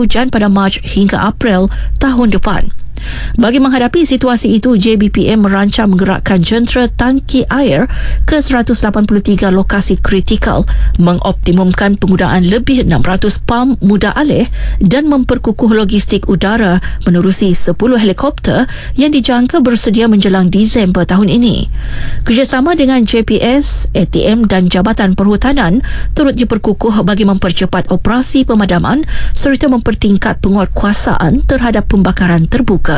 hujan pada Mac hingga April tahun depan. Bagi menghadapi situasi itu, JBPM merancang menggerakkan jentera tangki air ke 183 lokasi kritikal, mengoptimumkan penggunaan lebih 600 pam mudah alih dan memperkukuh logistik udara menerusi 10 helikopter yang dijangka bersedia menjelang Disember tahun ini. Kerjasama dengan JPS, ATM dan Jabatan Perhutanan turut diperkukuh bagi mempercepat operasi pemadaman serta mempertingkat penguatkuasaan terhadap pembakaran terbuka.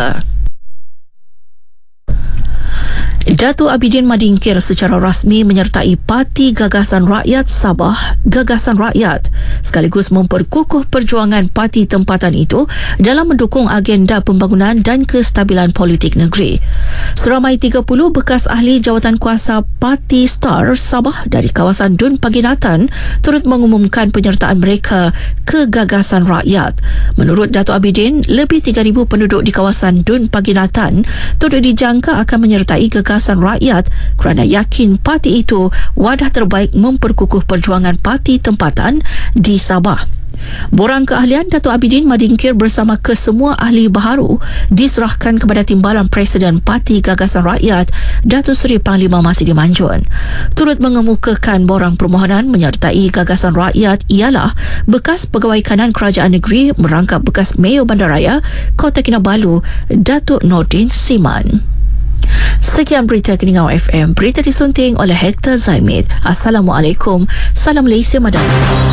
Datuk Abidin Madingkir secara rasmi menyertai Parti Gagasan Rakyat Sabah, Gagasan Rakyat, sekaligus memperkukuh perjuangan parti tempatan itu dalam mendukung agenda pembangunan dan kestabilan politik negeri. Seramai 30 bekas ahli jawatankuasa Parti Star Sabah dari kawasan Dun Paginatan turut mengumumkan penyertaan mereka ke Gagasan Rakyat. Menurut Datuk Abidin, lebih 3,000 penduduk di kawasan Dun Paginatan turut dijangka akan menyertai Gagasan Rakyat kerana yakin parti itu wadah terbaik memperkukuh perjuangan parti tempatan di Sabah. Borang keahlian Datuk Abidin Madingkir bersama kesemua ahli baharu diserahkan kepada Timbalan Presiden Parti Gagasan Rakyat Datuk Seri Panglima Masidi Manjun. Turut mengemukakan borang permohonan menyertai Gagasan Rakyat ialah bekas Pegawai Kanan Kerajaan Negeri merangkap bekas Mayor Bandaraya Kota Kinabalu Datuk Nordin Siman. Sekian berita Keningau FM. Berita disunting oleh Hector Zaimid. Assalamualaikum. Salam Malaysia Madani.